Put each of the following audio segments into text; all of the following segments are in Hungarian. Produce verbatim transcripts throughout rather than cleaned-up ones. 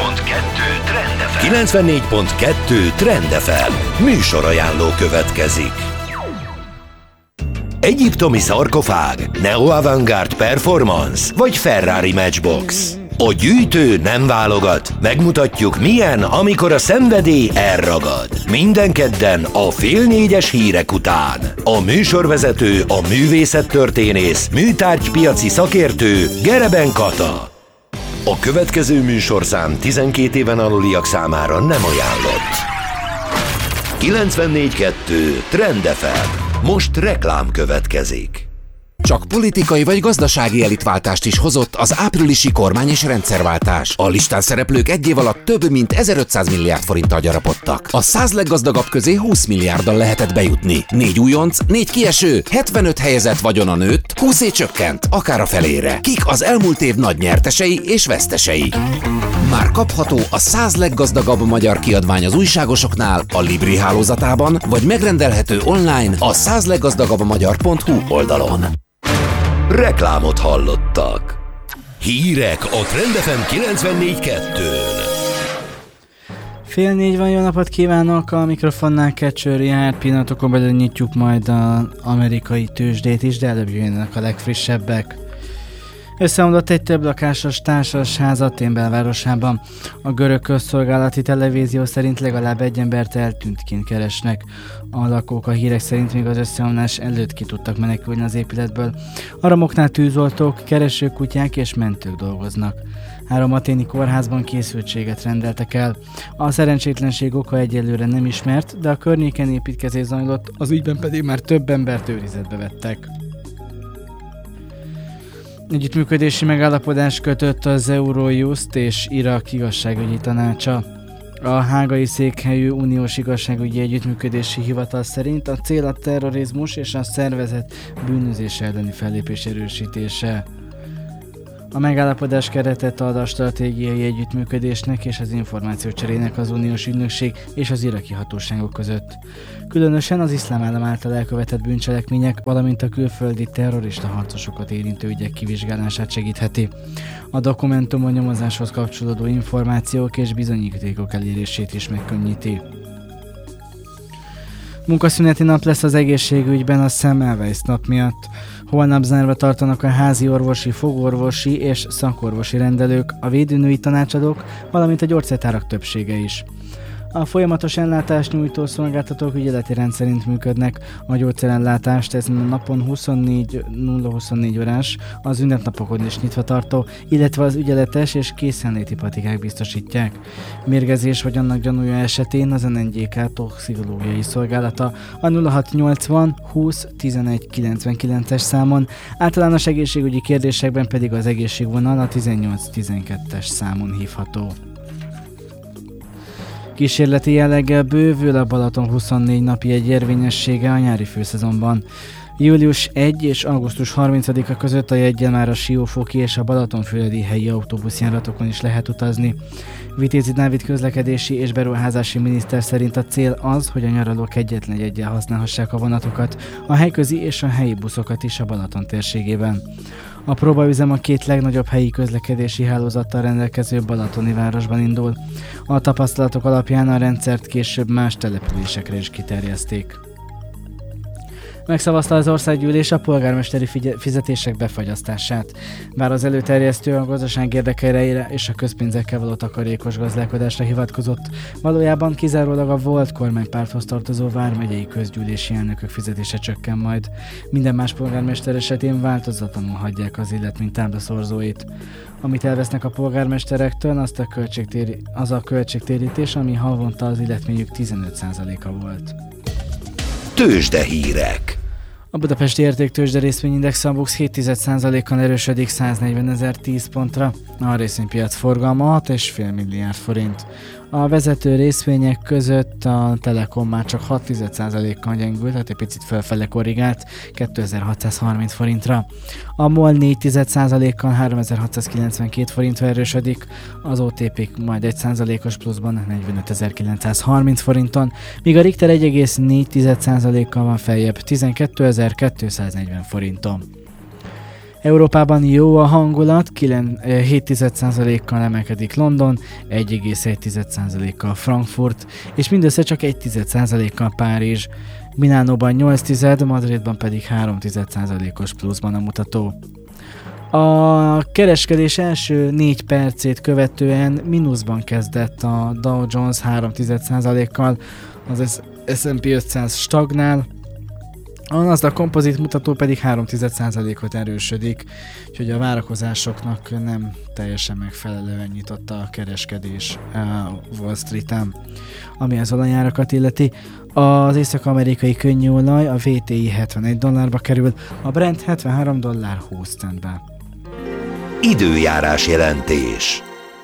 pont kettő Trend ef em. kilencvennégy pont kettő Trend ef em. Műsorajánló következik. Egyiptomi szarkofág, neo-avantgárd performance vagy Ferrari Matchbox. A gyűjtő nem válogat, megmutatjuk milyen, amikor a szenvedély elragad. Minden kedden a fél négyes hírek után. A műsorvezető, a művészettörténész, műtárgypiaci szakértő Gereben Kata. A következő műsorszám tizenkét éven aluliak számára nem ajánlott. kilencvennégy pont kettő Trend ef em. Most reklám következik. Csak politikai vagy gazdasági elitváltást is hozott az áprilisi kormány- és rendszerváltás. A listán szereplők egy év alatt több mint ezerötszáz milliárd forinttal gyarapodtak. A száz leggazdagabb közé húsz milliárddal lehetett bejutni. Négy újonc, négy kieső, hetvenöt helyezett vagyona nőtt, húszé csökkent, akár a felére. Kik az elmúlt év nagy nyertesei és vesztesei? Már kapható a száz leggazdagabb magyar kiadvány az újságosoknál, a Libri hálózatában, vagy megrendelhető online a száz leggazdagabb magyar pont hu oldalon. Reklámot hallottak. Hírek a Trend ef em kilencvennégy pont kettőn. Fél négy van, jó napot kívánok, a mikrofonnál Kecsőr Jár, pillanatokon belül nyitjuk majd az amerikai tőzsdét is, de előbb jönnek a legfrissebbek. Összeomlott egy több lakásos társasház Atén belvárosában. A görög közszolgálati televízió szerint legalább egy embert eltűntként keresnek. A lakók a hírek szerint még az összeomlás előtt ki tudtak menekülni az épületből. A romoknál tűzoltók, keresőkutyák és mentők dolgoznak. Három aténi kórházban készültséget rendeltek el. A szerencsétlenség oka egyelőre nem ismert, de a környéken építkezés zajlott, az ügyben pedig már több embert őrizetbe vettek. Együttműködési megállapodás kötött az Eurojust és Irak igazságügyi tanácsa. A hágai székhelyű uniós igazságügyi együttműködési hivatal szerint a cél a terrorizmus és a szervezett bűnözés elleni fellépés erősítése. A megállapodás keretet ad a stratégiai együttműködésnek és az információcserének az uniós ügynökség és az iraki hatóságok között. Különösen az iszlám állam által elkövetett bűncselekmények, valamint a külföldi terrorista harcosokat érintő ügyek kivizsgálását segítheti. A dokumentum a nyomozáshoz kapcsolódó információk és bizonyítékok elérését is megkönnyíti. Munkaszüneti nap lesz az egészségügyben a Semmelweis nap miatt. Holnap zárva tartanak a házi orvosi, fogorvosi és szakorvosi rendelők, a védőnői tanácsadók, valamint a gyógyszertárak többsége is. A folyamatos ellátást nyújtó szolgáltatók ügyeleti rendszerint működnek. A gyógyszerellátást ez napon huszonnégy óra huszonnégy órás, az ünnepnapokon is nyitva tartó, illetve az ügyeletes és készenléti patikák biztosítják. Mérgezés vagy annak gyanúja esetén az en en gé ká toxikológiai szolgálata a nulla hatszáznyolcvan húsz tizenegy kilencvenkilences számon, általános egészségügyi kérdésekben pedig az egészségvonal a tizennyolc tizenkettes számon hívható. Kísérleti jelleggel bővül a Balaton huszonnégy napi egy érvényessége a nyári főszezonban. július elseje és augusztus harmincadika között a jeggyel már a Siófoki és a Balatonfüredi helyi autóbuszjáratokon is lehet utazni. Vitézi Dávid közlekedési és beruházási miniszter szerint a cél az, hogy a nyaralók egyetlen jeggyel használhassák a vonatokat, a helyközi és a helyi buszokat is a Balaton térségében. A próbaüzem a két legnagyobb helyi közlekedési hálózattal rendelkező balatoni városban indul. A tapasztalatok alapján a rendszert később más településekre is kiterjeszték. Megszavazta az országgyűlés a polgármesteri figy- fizetések befagyasztását. Bár az előterjesztő a gazdaság érdekeire és a közpénzekkel való takarékos gazdálkodásra hivatkozott, valójában kizárólag a volt kormánypárthoz tartozó vármegyei közgyűlési elnökök fizetése csökken majd. Minden más polgármester esetén változatlanul hagyják az illetmény táblaszorzóit. Amit elvesznek a polgármesterektől, azt a költségtéri- az a költségtérítés, ami havonta az illetményük tizenöt százaléka volt. Tőzsdehírek. A budapesti értéktőzsde részvényindex a BUX hét egész egy százalékkal erősödik száznegyvenezer-tíz pontra. A részvénypiac forgalma hat egész öt milliárd forint. A vezető részvények között a Telekom már csak hat egész egy százalékkal gyengült, tehát egy picit felfele korrigált kétezer-hatszázharminc forintra. A MOL négy egész egy százalékkal háromezer-hatszázkilencvenkét forintra erősödik, az o té pé majd egy százalékos pluszban negyvenetezer-kilencszázharminc forinton, míg a Richter egy egész négy százalékkal van feljebb tizenkétezer-kétszáznegyven forinton. Európában jó a hangulat, hét egész egy százalékkal emelkedik London, egy egész egy százalékkal Frankfurt, és mindössze csak egy százalékkal Párizs. Milánóban nyolc tized, Madridban pedig három százalékos pluszban a mutató. A kereskedés első négy percét követően mínuszban kezdett a Dow Jones három százalékkal, az es and pé ötszáz stagnál, a Nasdaq kompozit mutató pedig három százalékot erősödik, úgyhogy a várakozásoknak nem teljesen megfelelően nyitott a kereskedés Wall Streeten. Ami az olajárakat illeti, az észak-amerikai könnyűolaj a vé té i hetvenegy dollárba kerül, a Brent hetvenhárom dollár húsz centbe. Időjárás jelentés.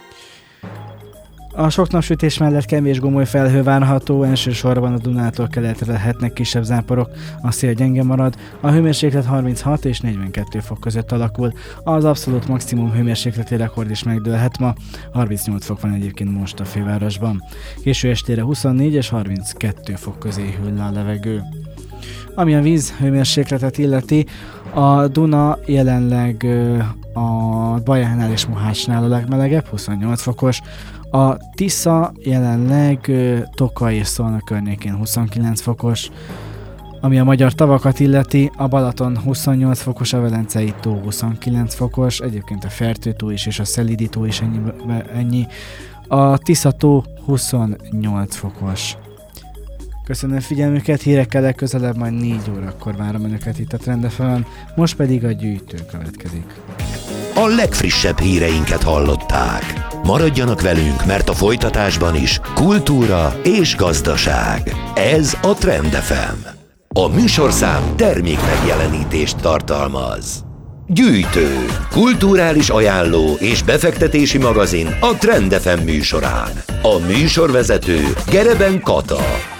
A sok napsütés mellett kevés gomoly felhő várható, elsősorban a Dunától keletre lehetnek kisebb záporok, a szél gyenge marad, a hőmérséklet harminchat és negyvenkettő fok között alakul, az abszolút maximum hőmérsékleti rekord is megdőlhet ma, harmincnyolc fok van egyébként most a fővárosban. Késő estére huszonnégy és harminckettő fok közé hűl a levegő. Ami a víz hőmérsékletet illeti, a Duna jelenleg a Bajánál és Mohácsnál a legmelegebb, huszonnyolc fokos, a Tisza jelenleg Tokaj és Szolna környékén huszonkilenc fokos, ami a magyar tavakat illeti, a Balaton huszonnyolc fokos, a Velencei tó huszonkilenc fokos, egyébként a Fertő tó is és a Szelídi tó is ennyi, ennyi. A Tisza tó huszonnyolc fokos. Köszönöm figyelmüket, hírekkel legközelebb majd négy órakor várom önöket itt a Trend ef emen, most pedig a gyűjtő következik. A legfrissebb híreinket hallották. Maradjanak velünk, mert a folytatásban is kultúra és gazdaság. Ez a Trend ef em. A műsorszám termék megjelenítést tartalmaz. Gyűjtő, kulturális ajánló és befektetési magazin a Trend ef em műsorán. A műsorvezető Gereben Kata.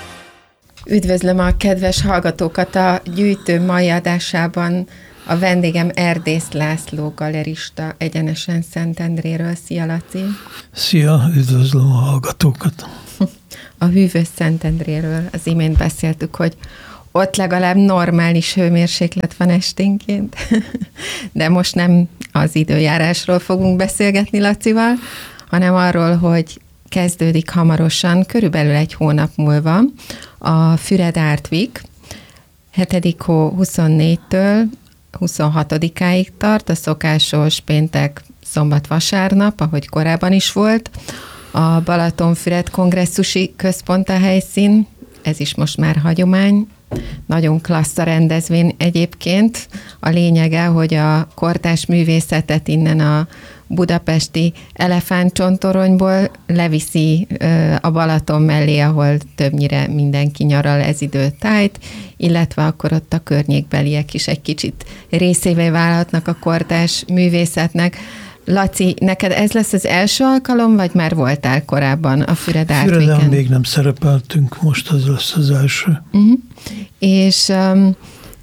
Üdvözlöm a kedves hallgatókat a Gyűjtő mai adásában. A vendégem Erdész László galerista, egyenesen Szentendréről. Szia, Laci! Szia, üdvözlöm a hallgatókat! A hűvös Szentendréről az imént beszéltük, hogy ott legalább normális hőmérséklet van esténként, de most nem az időjárásról fogunk beszélgetni Lacival, hanem arról, hogy kezdődik hamarosan, körülbelül egy hónap múlva a Füred Art Week, hetedik hó huszonnégytől huszonhatodikáig tart, a szokásos péntek, szombat, vasárnap, ahogy korábban is volt. A Balatonfüred kongresszusi központ a helyszín, ez is most már hagyomány. Nagyon klassz a rendezvény egyébként. A lényege, hogy a kortárs művészetet innen a budapesti elefántcsontoronyból leviszi a Balaton mellé, ahol többnyire mindenki nyaral ez időtájt, illetve akkor ott a környékbeliek is egy kicsit részévé válhatnak a kortárs művészetnek. Laci, neked ez lesz az első alkalom, vagy már voltál korábban a Füred Art Weeken? Füreden még nem szerepeltünk, most ez lesz az első. Uh-huh. És um,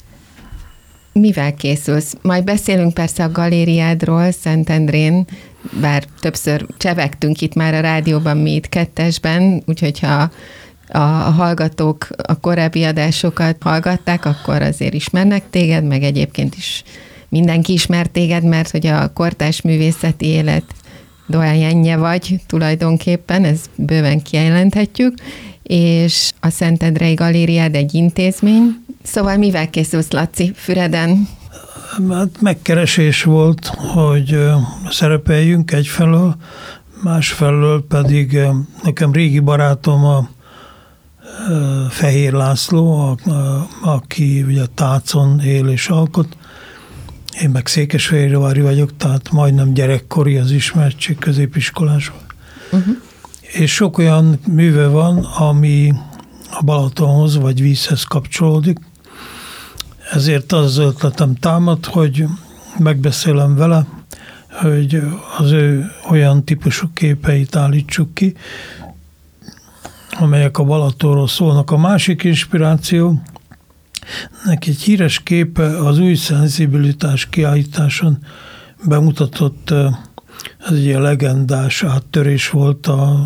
mivel készülsz? Majd beszélünk persze a galériádról Szentendrén, bár többször csevegtünk itt már a rádióban, mi itt kettesben, úgyhogy ha a hallgatók a korábbi adásokat hallgatták, akkor azért ismernek téged, meg egyébként is mindenki ismer téged, mert hogy a kortárs művészeti élet doyenje vagy tulajdonképpen, ez bőven kijelenthetjük, és a Szentendrei Galériád egy intézmény. Szóval mivel készülsz, Laci, Füreden? Hát megkeresés volt, hogy szerepeljünk egyfelől, másfelől pedig nekem régi barátom a Fehér László, a, a, aki ugye Tácon él és alkot. Én meg Székesfehérvári vagyok, tehát majdnem gyerekkori az ismertség, középiskolás volt. Uh-huh. És sok olyan műve van, ami a Balatonhoz vagy vízhez kapcsolódik. Ezért az ötletem támad, hogy megbeszélem vele, hogy az ő olyan típusú képeit állítsuk ki, amelyek a Balatonról szólnak. A másik inspiráció, neki egy híres képe az új szenzibilitás kiállításon bemutatott, ez egy ilyen legendás áttörés volt a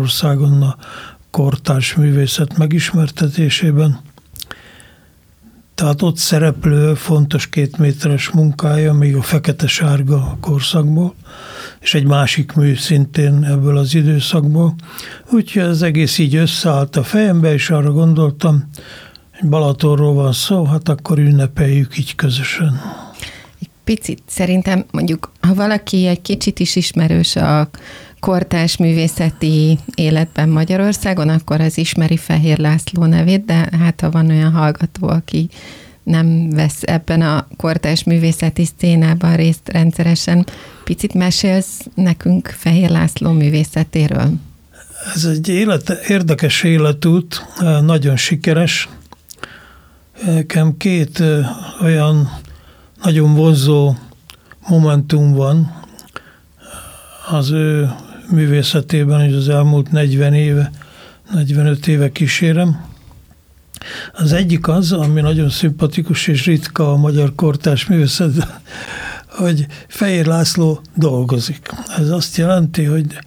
Magyarországon a kortárs művészet megismertetésében. Tehát ott szereplő fontos kétméteres munkája, még a fekete-sárga korszakból, és egy másik mű szintén ebből az időszakból. Úgyhogy az egész így összeállt a fejembe, és arra gondoltam, hogy Balatonról van szó, hát akkor ünnepeljük így közösen. Egy picit szerintem mondjuk, ha valaki egy kicsit is ismerős a kortárs művészeti életben Magyarországon, akkor az ismeri Fehér László nevét, de hát ha van olyan hallgató, aki nem vesz ebben a kortárs művészeti szcénában részt rendszeresen, picit mesélsz nekünk Fehér László művészetéről? Ez egy élet, érdekes életút, nagyon sikeres. Nekem két olyan nagyon vonzó momentum van az ő művészetében, hogy az elmúlt negyven éve, negyvenöt éve kísérem. Az egyik az, ami nagyon szimpatikus és ritka a magyar kortárs művészetben, hogy Fehér László dolgozik. Ez azt jelenti, hogy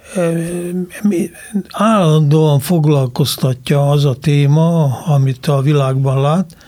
állandóan foglalkoztatja az a téma, amit a világban lát,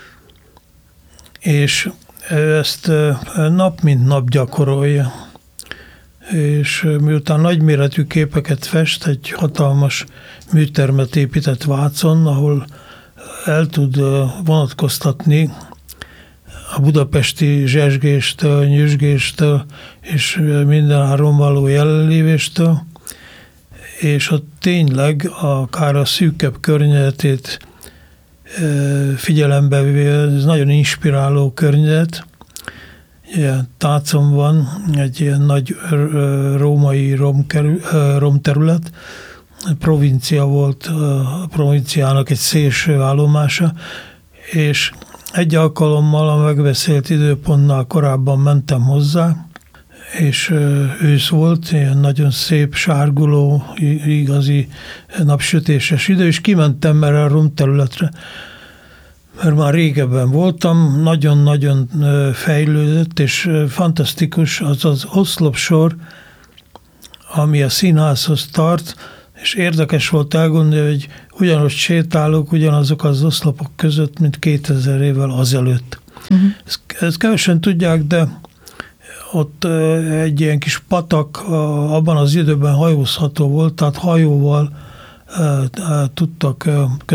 és ezt nap mint nap gyakorolja. És miután nagyméretű képeket fest, egy hatalmas műtermet épített Vácon, ahol el tud vonatkoztatni a budapesti zsesgéstől, nyüzsgéstől és mindenáron való jelenlévéstől, és ott tényleg akár a szűkebb környezetét figyelembe véve, ez nagyon inspiráló környezet. Ilyen Tácon van egy ilyen nagy római romterület, provincia volt, a provinciának egy szélső állomása, és egy alkalommal a megbeszélt időpontnál korábban mentem hozzá, és ősz volt, ilyen nagyon szép, sárguló, igazi napsütéses idő, és kimentem erre a romterületre, mert már régebben voltam, nagyon-nagyon fejlődött, és fantasztikus az az oszlopsor, ami a színházhoz tart, és érdekes volt elgondolni, hogy ugyanott sétálok ugyanazok az oszlopok között, mint kétezer évvel azelőtt. Uh-huh. Ezt, ezt kevesen tudják, de ott egy ilyen kis patak abban az időben hajózható volt, tehát hajóval tudtak